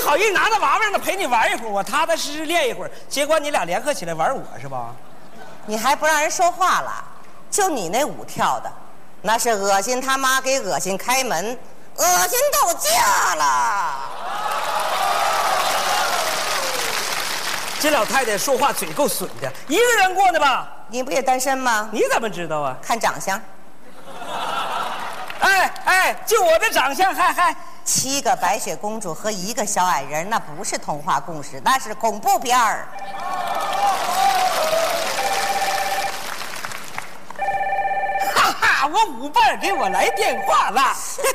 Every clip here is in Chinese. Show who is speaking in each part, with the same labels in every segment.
Speaker 1: 好意拿着娃娃让他陪你玩一会儿，我踏踏实实练一会儿，结果你俩联合起来玩我是吧？
Speaker 2: 你还不让人说话了？就你那舞跳的，那是恶心他妈给恶心开门，恶心到家了。
Speaker 1: 这老太太说话嘴够损的，一个人过的吧？
Speaker 2: 你不也单身吗？
Speaker 1: 你怎么知道啊？
Speaker 2: 看长相。
Speaker 1: 哎，就我这长相，还
Speaker 2: 7个白雪公主和1个小矮人，那不是童话故事，那是恐怖片儿。
Speaker 1: 哈哈，我舞伴给我来电话了。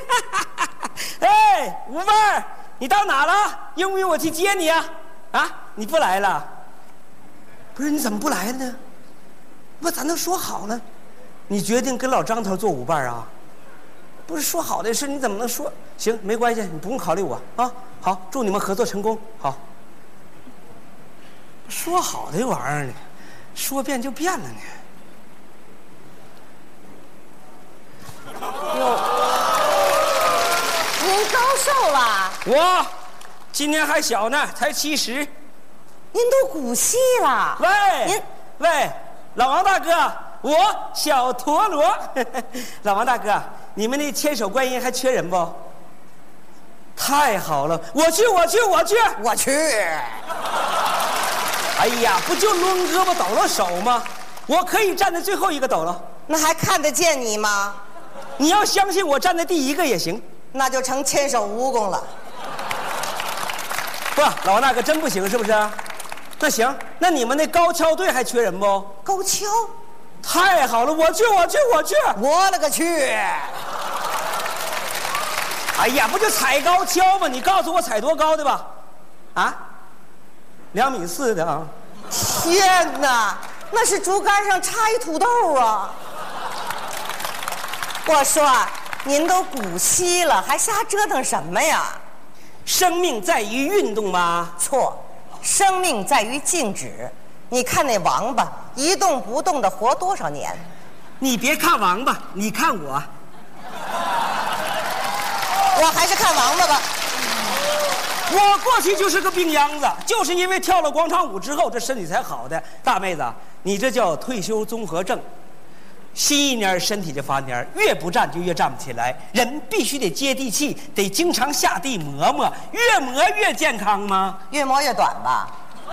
Speaker 1: 哎，舞伴，你到哪了？用不用我去接你啊？啊，你不来了？不是，你怎么不来了呢？不，咱都说好了，你决定跟老张头做舞伴啊？不是说好的事，你怎么能说？行，没关系，你不用考虑我啊。好，祝你们合作成功。好，说好的玩意儿呢，说变就变了呢。
Speaker 2: 哟，您高寿了？
Speaker 1: 我今年还小呢，才70。
Speaker 2: 您都古稀了。
Speaker 1: 喂，老王大哥，我小陀螺。老王大哥，你们那千手观音还缺人不？太好了，我去。哎呀，不就抡胳膊抖了手吗？我可以站在最后一个抖了。
Speaker 2: 那还看得见你吗？
Speaker 1: 你要相信我，站在第1个也行。
Speaker 2: 那就成千手蜈蚣了。
Speaker 1: 不，老王大哥真不行是不是？那行，那你们那高跷队还缺人不？
Speaker 2: 高跷？
Speaker 1: 太好了，我去！
Speaker 2: 我勒个去！
Speaker 1: 哎呀，不就踩高跷吗？你告诉我踩多高的吧？啊，2.4米的啊！
Speaker 2: 天哪，那是竹竿上插一土豆啊！我说，您都古稀了，还瞎折腾什么呀？
Speaker 1: 生命在于运动吗？
Speaker 2: 错，生命在于静止。你看那王八一动不动的活多少年？
Speaker 1: 你别看王八，你看我。
Speaker 2: 我还是看王八吧。
Speaker 1: 我过去就是个病秧子，就是因为跳了广场舞之后，这身体才好的。大妹子，你这叫退休综合症。吸一蔫身体就发蔫，越不站就越站不起来。人必须得接地气，得经常下地磨磨，越磨越健康吗？
Speaker 2: 越磨越短吧。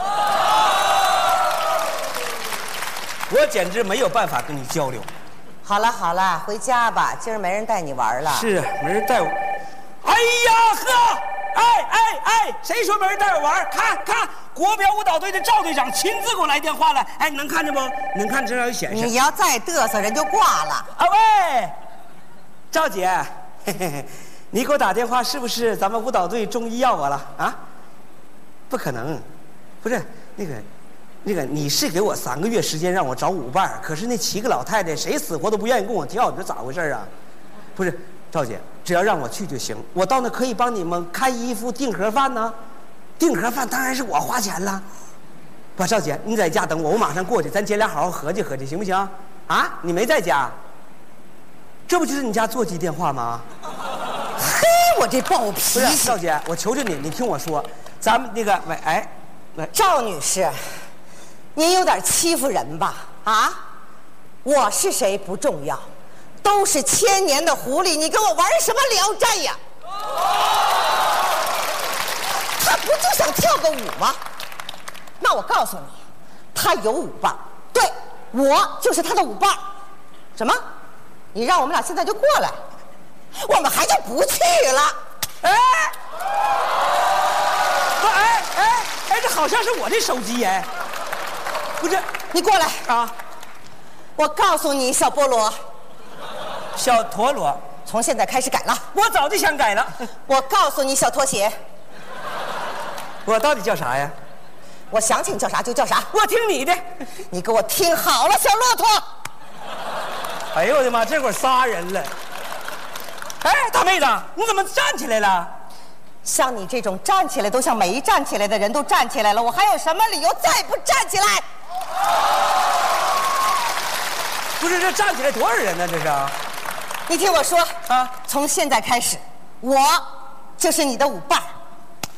Speaker 1: 我简直没有办法跟你交流。
Speaker 2: 好了，回家吧，今儿没人带你玩了。
Speaker 1: 是，没人带我。哎呀呵！哎，谁说没人带我玩？看，国标舞蹈队的赵队长亲自给我来电话了。哎，你能看见不？能看这上有显示。
Speaker 2: 你要再嘚瑟，人就挂了。
Speaker 1: 啊喂，赵姐，你给我打电话是不是咱们舞蹈队终于要我了啊？不可能，不是那个，你是给我3个月时间让我找舞伴，可是那7个老太太谁死活都不愿意跟我跳，你说咋回事啊？不是，赵姐，只要让我去就行，我到那可以帮你们看衣服、订盒饭呢。订盒饭当然是我花钱了。不，赵姐，你在家等我，我马上过去，咱姐俩好好合计合计，行不行？啊，你没在家？这不就是你家座机电话吗？
Speaker 2: 嘿，我这暴脾气！
Speaker 1: 不是，赵姐，我求求你，你听我说，咱们那个，
Speaker 2: 赵女士，您有点欺负人吧？啊，我是谁不重要，都是千年的狐狸，你跟我玩什么聊斋呀？他不就想跳个舞吗？那我告诉你，他有舞伴，对，我就是他的舞伴。什么？你让我们俩现在就过来，我们还就不去了。
Speaker 1: 哎，这好像是我的手机哎，不是，
Speaker 2: 你过来
Speaker 1: 啊！
Speaker 2: 我告诉你，小菠萝，
Speaker 1: 小陀螺，
Speaker 2: 从现在开始改了。
Speaker 1: 我早就想改了。
Speaker 2: 我告诉你，小拖鞋，
Speaker 1: 我到底叫啥呀？
Speaker 2: 我想起你叫啥就叫啥。
Speaker 1: 我听你的。
Speaker 2: 你给我听好了，小骆驼。
Speaker 1: 哎呦我的妈，这会儿仨人了。哎，大妹子，你怎么站起来了？
Speaker 2: 像你这种站起来都像没站起来的人都站起来了，我还有什么理由再不站起来？
Speaker 1: 不是，这站起来多少人呢？这是？
Speaker 2: 你听我说
Speaker 1: 啊，
Speaker 2: 从现在开始，我就是你的舞伴。